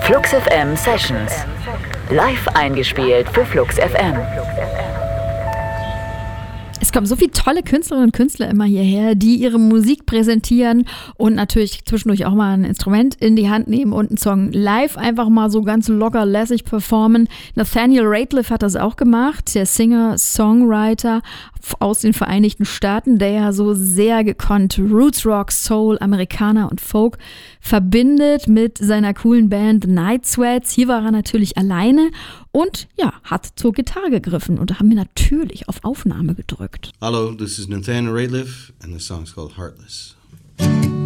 Flux FM Sessions. Live eingespielt für Flux FM. Es kommen so viele tolle Künstlerinnen und Künstler immer hierher, die ihre Musik präsentieren und natürlich zwischendurch auch mal ein Instrument in die Hand nehmen und einen Song live einfach mal so ganz locker lässig performen. Nathaniel Rateliff hat das auch gemacht, der Singer-Songwriter aus den Vereinigten Staaten, der ja so sehr gekonnt Roots Rock, Soul, Amerikaner und Folk verbindet mit seiner coolen Band The Night Sweats. Hier war er natürlich alleine und ja, hat zur Gitarre gegriffen und da haben wir natürlich auf Aufnahme gedrückt. Hello, this is Nathaniel Rateliff and the song's called Heartless.